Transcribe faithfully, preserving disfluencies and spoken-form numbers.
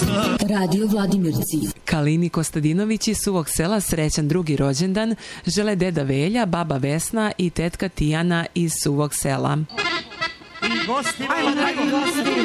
Radio Vladimirci. Kalini Kostadinović iz Suvog Sela srećan drugi rođendan žele deda Velja, baba Vesna i tetka Tijana iz Suvog Sela. I gostima, ajmo, dragi gosti.